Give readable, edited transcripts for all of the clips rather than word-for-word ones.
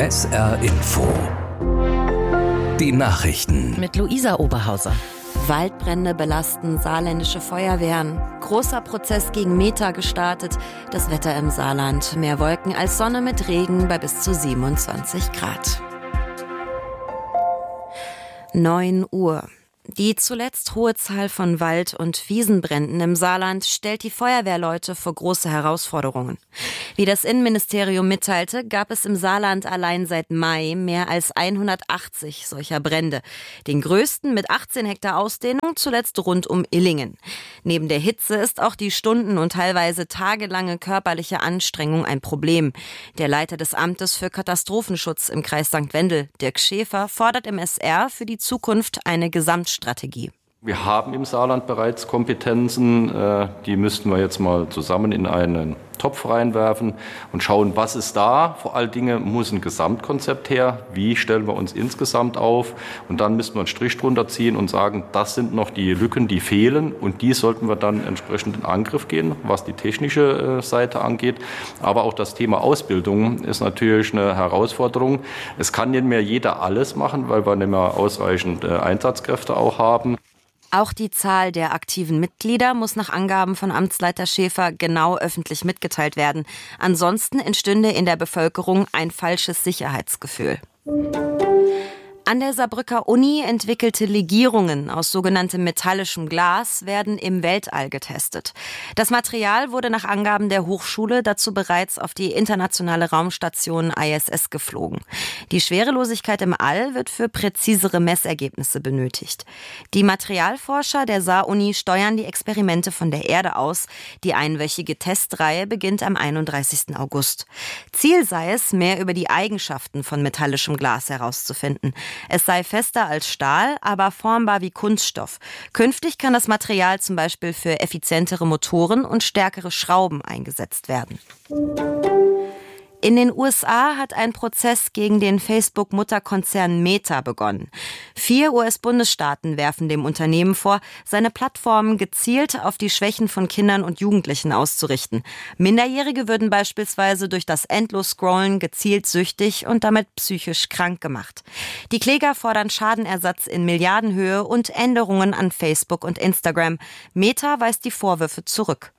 SR Info. Die Nachrichten. Mit Luisa Oberhauser. Waldbrände belasten saarländische Feuerwehren. Großer Prozess gegen Meta gestartet. Das Wetter im Saarland. Mehr Wolken als Sonne mit Regen bei bis zu 27 Grad. 9 Uhr. Die zuletzt hohe Zahl von Wald- und Wiesenbränden im Saarland stellt die Feuerwehrleute vor große Herausforderungen. Wie das Innenministerium mitteilte, gab es im Saarland allein seit Mai mehr als 180 solcher Brände. Den größten mit 18 Hektar Ausdehnung zuletzt rund um Illingen. Neben der Hitze ist auch die stunden- und teilweise tagelange körperliche Anstrengung ein Problem. Der Leiter des Amtes für Katastrophenschutz im Kreis St. Wendel, Dirk Schäfer, fordert im SR für die Zukunft eine Gesamtstrategie. Wir haben im Saarland bereits Kompetenzen, die müssten wir jetzt mal zusammen in einen Topf reinwerfen und schauen, was ist da. Vor allen Dingen muss ein Gesamtkonzept her, wie stellen wir uns insgesamt auf, und dann müssen wir einen Strich drunter ziehen und sagen, das sind noch die Lücken, die fehlen, und die sollten wir dann entsprechend in Angriff gehen, was die technische Seite angeht. Aber auch das Thema Ausbildung ist natürlich eine Herausforderung. Es kann nicht mehr jeder alles machen, weil wir nicht mehr ausreichend Einsatzkräfte auch haben. Auch die Zahl der aktiven Mitglieder muss nach Angaben von Amtsleiter Schäfer genau öffentlich mitgeteilt werden. Ansonsten entstünde in der Bevölkerung ein falsches Sicherheitsgefühl. An der Saarbrücker Uni entwickelte Legierungen aus sogenanntem metallischem Glas werden im Weltall getestet. Das Material wurde nach Angaben der Hochschule dazu bereits auf die internationale Raumstation ISS geflogen. Die Schwerelosigkeit im All wird für präzisere Messergebnisse benötigt. Die Materialforscher der Saar-Uni steuern die Experimente von der Erde aus. Die einwöchige Testreihe beginnt am 31. August. Ziel sei es, mehr über die Eigenschaften von metallischem Glas herauszufinden. Es sei fester als Stahl, aber formbar wie Kunststoff. Künftig kann das Material zum Beispiel für effizientere Motoren und stärkere Schrauben eingesetzt werden. In den USA hat ein Prozess gegen den Facebook-Mutterkonzern Meta begonnen. 4 US-Bundesstaaten werfen dem Unternehmen vor, seine Plattformen gezielt auf die Schwächen von Kindern und Jugendlichen auszurichten. Minderjährige würden beispielsweise durch das Endlos-Scrollen gezielt süchtig und damit psychisch krank gemacht. Die Kläger fordern Schadenersatz in Milliardenhöhe und Änderungen an Facebook und Instagram. Meta weist die Vorwürfe zurück.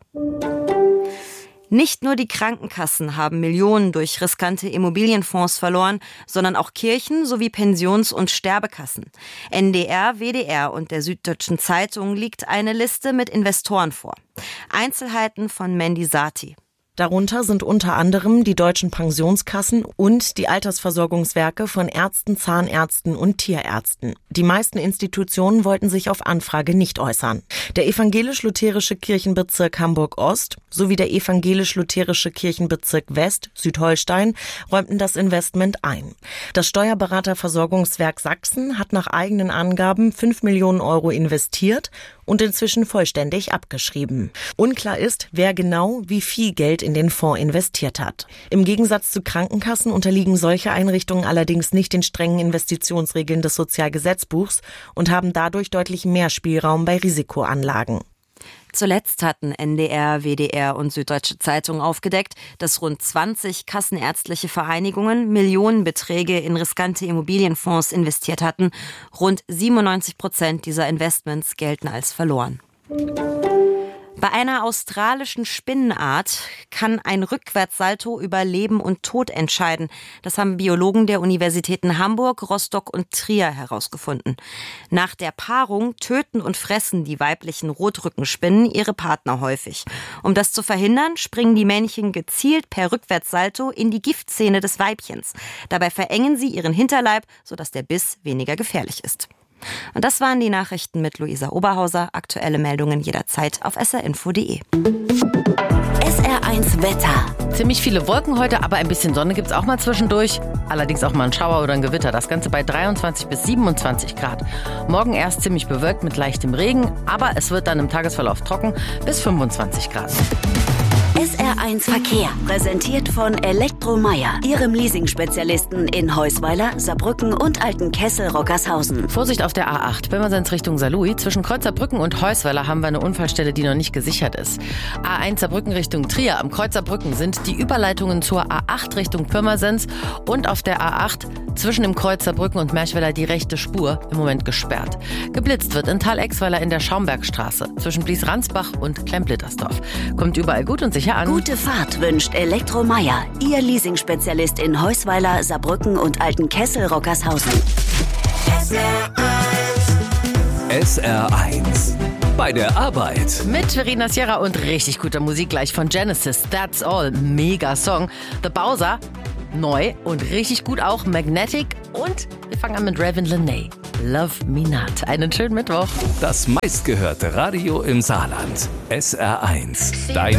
Nicht nur die Krankenkassen haben Millionen durch riskante Immobilienfonds verloren, sondern auch Kirchen sowie Pensions- und Sterbekassen. NDR, WDR und der Süddeutschen Zeitung liegt eine Liste mit Investoren vor. Einzelheiten von Mandy Sati. Darunter sind unter anderem die deutschen Pensionskassen und die Altersversorgungswerke von Ärzten, Zahnärzten und Tierärzten. Die meisten Institutionen wollten sich auf Anfrage nicht äußern. Der evangelisch-lutherische Kirchenbezirk Hamburg-Ost sowie der evangelisch-lutherische Kirchenbezirk West, Südholstein, räumten das Investment ein. Das Steuerberaterversorgungswerk Sachsen hat nach eigenen Angaben 5 Millionen Euro investiert und inzwischen vollständig abgeschrieben. Unklar ist, wer genau wie viel Geld in den Fonds investiert hat. Im Gegensatz zu Krankenkassen unterliegen solche Einrichtungen allerdings nicht den strengen Investitionsregeln des Sozialgesetzbuchs und haben dadurch deutlich mehr Spielraum bei Risikoanlagen. Zuletzt hatten NDR, WDR und Süddeutsche Zeitung aufgedeckt, dass rund 20 kassenärztliche Vereinigungen Millionenbeträge in riskante Immobilienfonds investiert hatten. Rund 97% dieser Investments gelten als verloren. Bei einer australischen Spinnenart kann ein Rückwärtssalto über Leben und Tod entscheiden. Das haben Biologen der Universitäten Hamburg, Rostock und Trier herausgefunden. Nach der Paarung töten und fressen die weiblichen Rotrückenspinnen ihre Partner häufig. Um das zu verhindern, springen die Männchen gezielt per Rückwärtssalto in die Giftzähne des Weibchens. Dabei verengen sie ihren Hinterleib, sodass der Biss weniger gefährlich ist. Und das waren die Nachrichten mit Luisa Oberhauser. Aktuelle Meldungen jederzeit auf srinfo.de. SR1 Wetter. Ziemlich viele Wolken heute, aber ein bisschen Sonne gibt's auch mal zwischendurch. Allerdings auch mal ein Schauer oder ein Gewitter. Das Ganze bei 23 bis 27 Grad. Morgen erst ziemlich bewölkt mit leichtem Regen, aber es wird dann im Tagesverlauf trocken bis 25 Grad. SR1 Verkehr, präsentiert von Elektromeyer, Ihrem Leasing-Spezialisten in Heusweiler, Saarbrücken und Altenkessel-Rockershausen. Vorsicht auf der A8, Pirmasens Richtung Saarlouis. Zwischen Kreuzerbrücken und Heusweiler haben wir eine Unfallstelle, die noch nicht gesichert ist. A1 Saarbrücken Richtung Trier. Am Kreuzerbrücken sind die Überleitungen zur A8 Richtung Pirmasens und auf der A8 zwischen dem Kreuz Saarbrücken und Merchweiler die rechte Spur im Moment gesperrt. Geblitzt wird in Thal-Exweiler in der Schaumbergstraße zwischen Blies-Ransbach und Klemplittersdorf. Kommt überall gut und sicher an. Gute Fahrt wünscht Elektromeyer, Ihr Leasing-Spezialist in Heusweiler, Saarbrücken und Altenkessel-Rockershausen. SR1 bei der Arbeit. Mit Verena Sierra und richtig guter Musik gleich von Genesis. That's All. Mega Song. The Bowser. Neu und richtig gut auch. Magnetic. Und wir fangen an mit Raven Lenae. Love Me Not. Einen schönen Mittwoch. Das meistgehörte Radio im Saarland. SR1. Dein